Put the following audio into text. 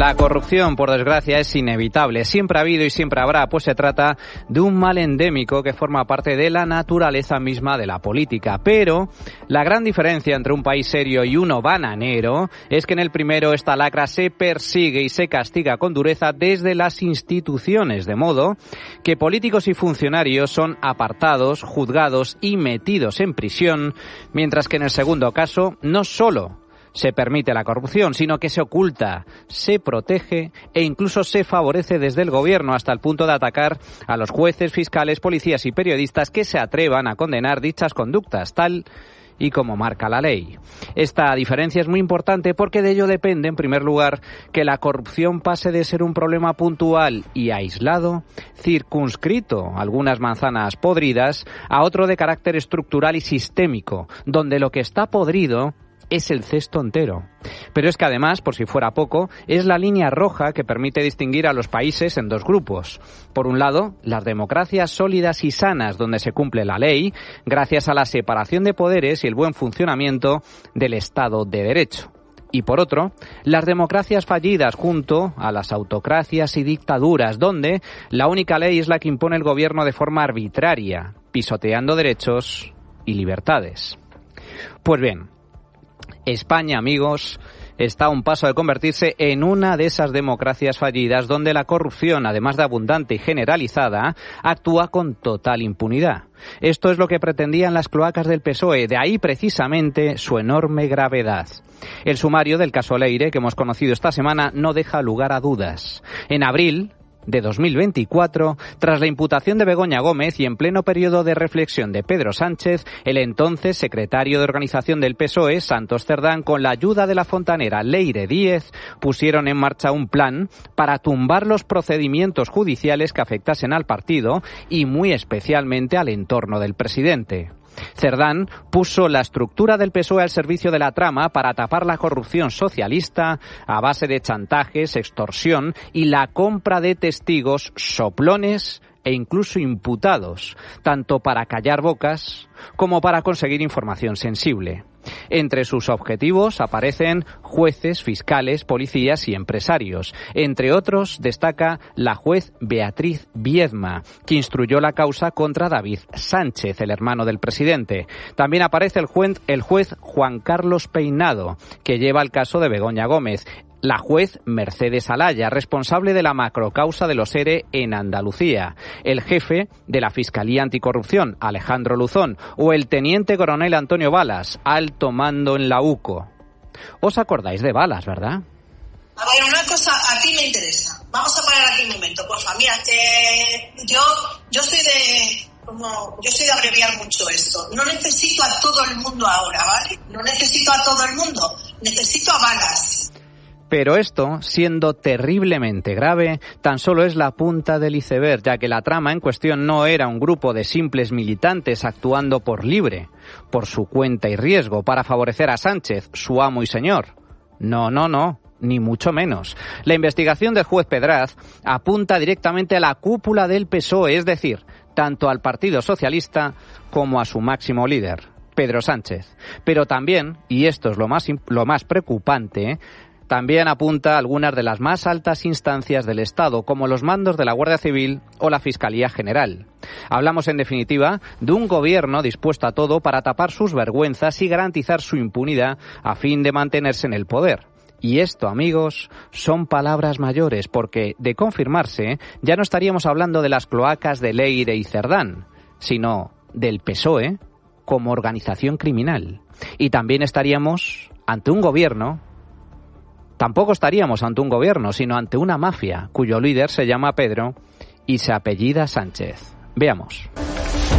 La corrupción, por desgracia, es inevitable. Siempre ha habido y siempre habrá, pues se trata de un mal endémico que forma parte de la naturaleza misma de la política. Pero la gran diferencia entre un país serio y uno bananero es que en el primero esta lacra se persigue y se castiga con dureza desde las instituciones, de modo que políticos y funcionarios son apartados, juzgados y metidos en prisión, mientras que en el segundo caso no solo se permite la corrupción, sino que se oculta, se protege e incluso se favorece desde el gobierno hasta el punto de atacar a los jueces, fiscales, policías y periodistas que se atrevan a condenar dichas conductas, tal y como marca la ley. Esta diferencia es muy importante porque de ello depende, en primer lugar, que la corrupción pase de ser un problema puntual y aislado, circunscrito, algunas manzanas podridas, a otro de carácter estructural y sistémico, donde lo que está podrido es el cesto entero. Pero es que además, por si fuera poco, es la línea roja que permite distinguir a los países en dos grupos. Por un lado, las democracias sólidas y sanas, donde se cumple la ley, gracias a la separación de poderes y el buen funcionamiento del Estado de Derecho. Y por otro, las democracias fallidas junto a las autocracias y dictaduras, donde la única ley es la que impone el gobierno de forma arbitraria, pisoteando derechos y libertades. Pues bien, España, amigos, está a un paso de convertirse en una de esas democracias fallidas donde la corrupción, además de abundante y generalizada, actúa con total impunidad. Esto es lo que pretendían las cloacas del PSOE, de ahí precisamente su enorme gravedad. El sumario del caso Leire que hemos conocido esta semana no deja lugar a dudas. En abril de 2024, tras la imputación de Begoña Gómez y en pleno periodo de reflexión de Pedro Sánchez, el entonces secretario de organización del PSOE, Santos Cerdán, con la ayuda de la fontanera Leire Díez, pusieron en marcha un plan para tumbar los procedimientos judiciales que afectasen al partido y muy especialmente al entorno del presidente. Cerdán puso la estructura del PSOE al servicio de la trama para tapar la corrupción socialista a base de chantajes, extorsión y la compra de testigos, soplones e incluso imputados, tanto para callar bocas como para conseguir información sensible. Entre sus objetivos aparecen jueces, fiscales, policías y empresarios. Entre otros, destaca la juez Beatriz Viedma, que instruyó la causa contra David Sánchez, el hermano del presidente. También aparece el juez Juan Carlos Peinado, que lleva el caso de Begoña Gómez. La juez Mercedes Alaya, responsable de la macrocausa de los ERE en Andalucía, el jefe de la Fiscalía Anticorrupción, Alejandro Luzón, o el teniente coronel Antonio Balas, alto mando en la UCO. ¿Os acordáis de Balas, verdad? A ver, una cosa a ti me interesa. Vamos a parar aquí un momento, porfa. Mira, yo soy de abreviar mucho esto. No necesito a todo el mundo ahora, ¿vale? No necesito a todo el mundo. Necesito a Balas. Pero esto, siendo terriblemente grave, tan solo es la punta del iceberg, ya que la trama en cuestión no era un grupo de simples militantes actuando por libre, por su cuenta y riesgo, para favorecer a Sánchez, su amo y señor. No, ni mucho menos. La investigación del juez Pedraz apunta directamente a la cúpula del PSOE, es decir, tanto al Partido Socialista como a su máximo líder, Pedro Sánchez. Pero también, y esto es lo más preocupante, también apunta a algunas de las más altas instancias del Estado, como los mandos de la Guardia Civil o la Fiscalía General. Hablamos, en definitiva, de un gobierno dispuesto a todo para tapar sus vergüenzas y garantizar su impunidad a fin de mantenerse en el poder. Y esto, amigos, son palabras mayores, porque, de confirmarse, ya no estaríamos hablando de las cloacas de Leire y Cerdán, sino del PSOE como organización criminal. Y también estaríamos ante un gobierno. Tampoco estaríamos ante un gobierno, sino ante una mafia, cuyo líder se llama Pedro y se apellida Sánchez. Veamos.